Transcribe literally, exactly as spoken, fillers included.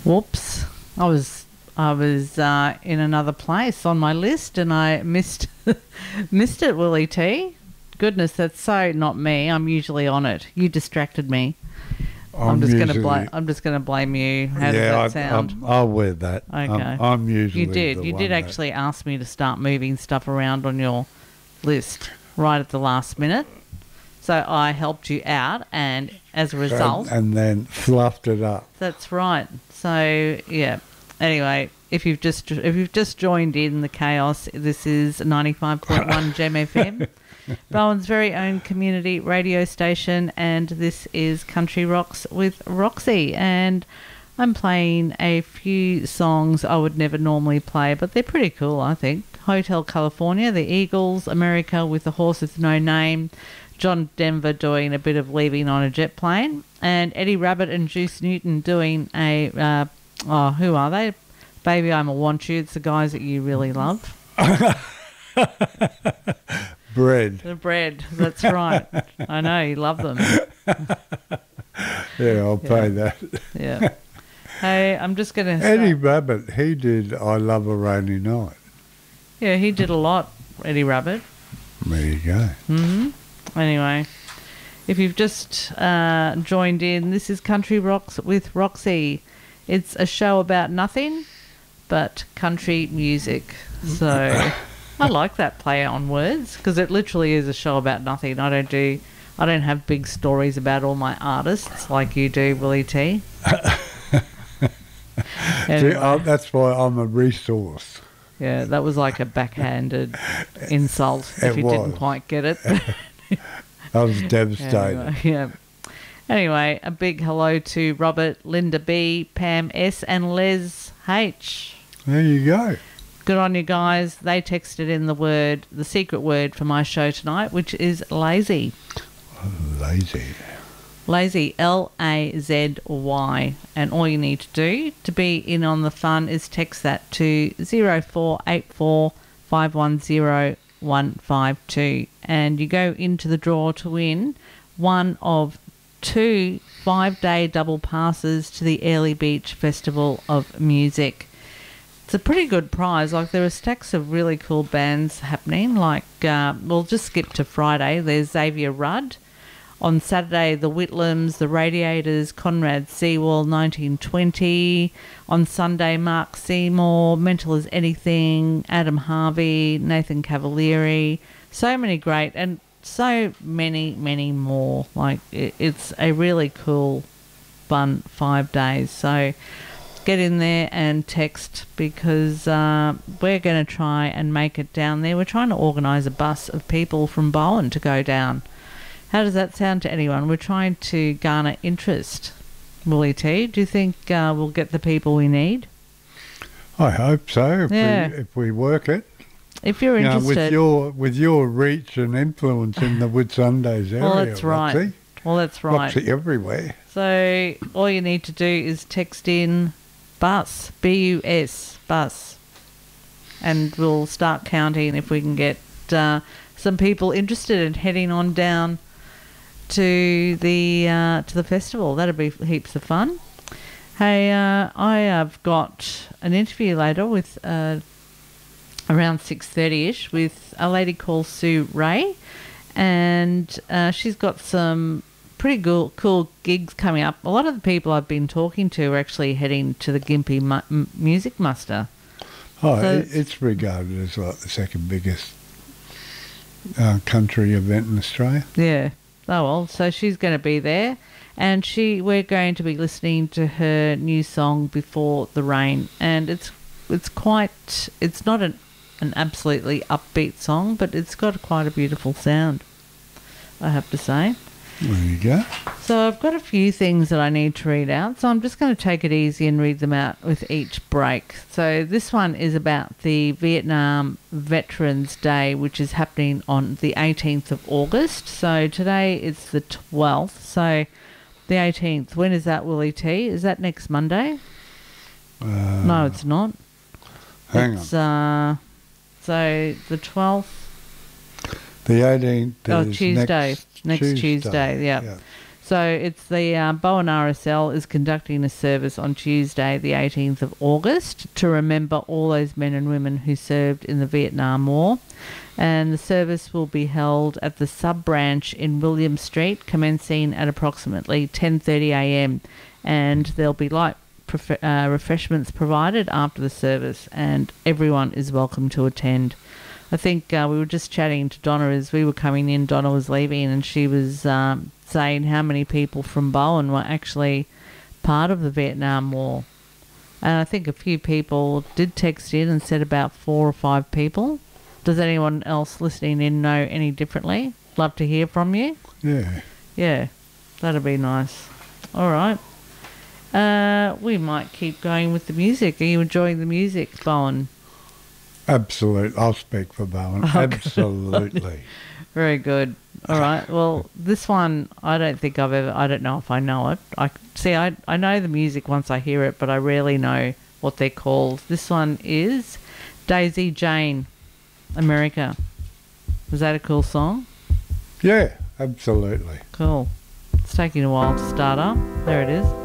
Whoops. I was I was uh, in another place on my list and I missed missed it, Willie T. Goodness, that's so not me. I'm usually on it. You distracted me. I'm, I'm just going to usually- blame. I'm just going to blame you. How yeah, does that I, sound? I'm, I'll wear that. Okay. I'm, I'm usually You did. the You one did that- actually ask me to start moving stuff around on your list right at the last minute. So I helped you out, and as a result, and, and then fluffed it up. that's right. So yeah. Anyway, if you've just if you've just joined in the chaos, this is ninety-five point one Gem F M, Bowen's very own community radio station, and this is Country Rocks with Roxy, and I'm playing a few songs I would never normally play, but they're pretty cool, I think. Hotel California, The Eagles, America with the Horse with No Name, John Denver doing a bit of Leaving on a Jet Plane, and Eddie Rabbit and Juice Newton doing a, uh, oh, who are they? Baby, I'm a Want You. It's the guys that you really love. Bread. The Bread, that's right. I know, you love them. Yeah, I'll pay that. Yeah. Hey, I'm just going to Eddie Rabbit, he did I Love a Rainy Night. Yeah, he did a lot, Eddie Rabbit. There you go. hmm Anyway, if you've just uh, joined in, this is Country Rocks with Roxy. It's a show about nothing but country music. So I like that play on words because it literally is a show about nothing. I don't do, I don't have big stories about all my artists like you do, Willie T. Anyway. See, I, that's why I'm a resource. Yeah, that was like a backhanded insult if It you didn't was. quite get it. I was devastated. Anyway, yeah. Anyway, a big hello to Robert, Linda B, Pam S, and Les H. There you go. Good on you guys. They texted in the word, the secret word for my show tonight, which is lazy. Lazy. Lazy, L A Z Y. And all you need to do to be in on the fun is text that to zero four eight four five one zero one five two. And you go into the draw to win one of two five-day double passes to the Airlie Beach Festival of Music. It's a pretty good prize. Like, there are stacks of really cool bands happening. Like, uh, we'll just skip to Friday. There's Xavier Rudd. On Saturday, the Whitlams, the Radiators, Conrad Sewell, nineteen twenty. On Sunday, Mark Seymour, Mental as Anything, Adam Harvey, Nathan Cavalieri. So many great, and so many, many more. Like, it, it's a really cool, fun five days. So get in there and text because uh, we're going to try and make it down there. We're trying to organise a bus of people from Bowen to go down. How does that sound to anyone? We're trying to garner interest. Willie T, do you think uh, we'll get the people we need? I hope so. If, Yeah. we, if we work it. If you're You know, interested... with your with your reach and influence in the Whitsundays area. Well, that's right. Roxy. Well, that's right. Roxy everywhere. So all you need to do is text in bus, B U S, bus, and we'll start counting if we can get uh, some people interested in heading on down to the uh, to the festival. That'd be heaps of fun. Hey, uh, I have got an interview later with uh, around six thirty-ish with a lady called Sue Ray, and uh, she's got some pretty cool, cool gigs coming up. A lot of the people I've been talking to are actually heading to the Gympie mu- m- Music Muster. Oh, So- it, it's regarded as like the second biggest uh, country event in Australia. Yeah. Oh well, so she's going to be there, and she we're going to be listening to her new song Before the Rain, and it's it's quite it's not an an absolutely upbeat song, but it's got quite a beautiful sound, I have to say. There you go. So I've got a few things that I need to read out, so I'm just going to take it easy and read them out with each break. So this one is about the Vietnam Veterans Day, which is happening on the eighteenth of August. So today it's the twelfth, so the eighteenth. When is that, Willie T? Is that next Monday? Uh, No, it's not. Hang it's, on. Uh, so the twelfth. The eighteenth Oh, is Tuesday. next, Next Tuesday, yeah. yeah. So it's the uh, Bowen R S L is conducting a service on Tuesday, the eighteenth of August, to remember all those men and women who served in the Vietnam War. And the service will be held at the sub-branch in William Street, commencing at approximately ten thirty a m. And there'll be light prof- uh, refreshments provided after the service, and everyone is welcome to attend. I think uh, we were just chatting to Donna as we were coming in. Donna was leaving, and she was um, saying how many people from Bowen were actually part of the Vietnam War. And I think a few people did text in and said about four or five people. Does anyone else listening in know any differently? Love to hear from you. Yeah. Yeah, that'd be nice. All right. Uh, we might keep going with the music. Are you enjoying the music, Bowen? Absolutely. I'll speak for Bowen. Oh, Absolutely. Very good. All right. Well, this one, I don't think I've ever, I don't know if I know it. I see, I, I know the music once I hear it, but I rarely know what they're called. This one is Daisy Jane, America. Was that a cool song? Yeah, absolutely. Cool. It's taking a while to start up. There it is.